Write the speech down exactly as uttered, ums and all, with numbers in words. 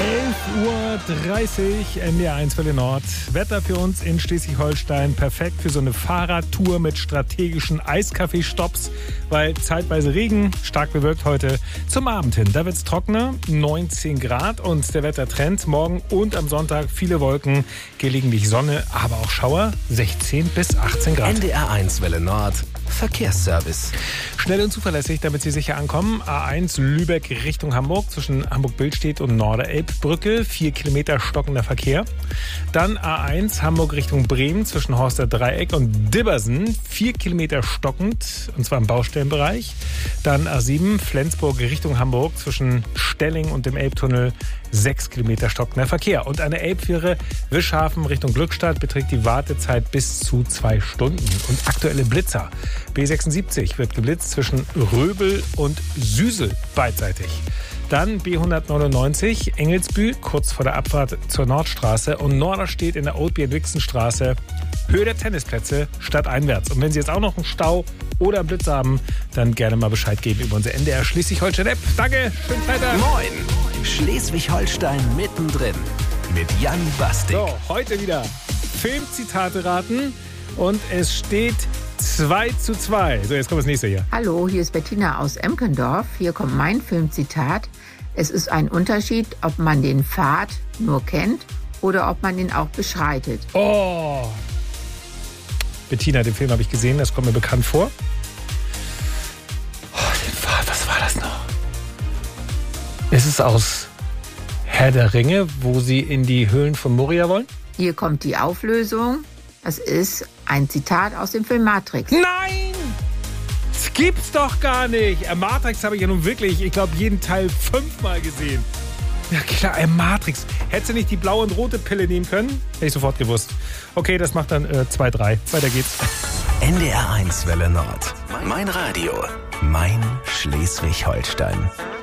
elf Uhr dreißig, N D R eins Welle Nord. Wetter für uns in Schleswig-Holstein perfekt für so eine Fahrradtour mit strategischen Eiskaffeestopps, weil zeitweise Regen, stark bewölkt heute zum Abend hin. Da wird es trockener, neunzehn Grad und der Wettertrend morgen und am Sonntag viele Wolken, gelegentlich Sonne, aber auch Schauer, sechzehn bis achtzehn Grad. N D R eins Welle Nord, Verkehrsservice. Schnell und zuverlässig, damit Sie sicher ankommen. A eins Lübeck Richtung Hamburg zwischen Hamburg-Billstedt und Norderelbbrücke. Vier Kilometer stockender Verkehr. Dann A eins Hamburg Richtung Bremen zwischen Horster Dreieck und Dibbersen. Vier Kilometer stockend, und zwar im Baustellenbereich. Dann A sieben Flensburg Richtung Hamburg zwischen Stelling und dem Elbtunnel. Sechs Kilometer stockender Verkehr. Und eine Elbfähre Wischhafen Richtung Glückstadt beträgt die Wartezeit bis zu zwei Stunden. Und aktuelle Blitzer. B sechsundsiebzig wird geblitzt zwischen Röbel und Süsel beidseitig. Dann B hundertneunundneunzig Engelsbühl, kurz vor der Abfahrt zur Nordstraße. Und Norderstedt in der Old-Bier-Wixen-Straße, Höhe der Tennisplätze, stadteinwärts. Und wenn Sie jetzt auch noch einen Stau oder einen Blitz haben, dann gerne mal Bescheid geben über unser N D R Schleswig-Holstein-App. Danke, schönen Freitag. Moin, Schleswig-Holstein mittendrin mit Jan Bastik. So, heute wieder Filmzitate raten und es steht zwei zu zwei. So, jetzt kommt das nächste hier. Hallo, hier ist Bettina aus Emkendorf. Hier kommt mein Filmzitat. Es ist ein Unterschied, ob man den Pfad nur kennt oder ob man ihn auch beschreitet. Oh, Bettina, den Film habe ich gesehen, das kommt mir bekannt vor. Oh, den Pfad, was war das noch? Ist es aus Herr der Ringe, wo sie in die Höhlen von Moria wollen? Hier kommt die Auflösung. Das ist ein Zitat aus dem Film Matrix. Nein! Das gibt's doch gar nicht. Äh, Matrix habe ich ja nun wirklich, ich glaube, jeden Teil fünfmal gesehen. Ja klar, äh, Matrix. Hättest du nicht die blaue und rote Pille nehmen können? Hätte ich sofort gewusst. Okay, das macht dann äh, zwei drei. Weiter geht's. N D R eins Welle Nord. Mein Radio. Mein Schleswig-Holstein.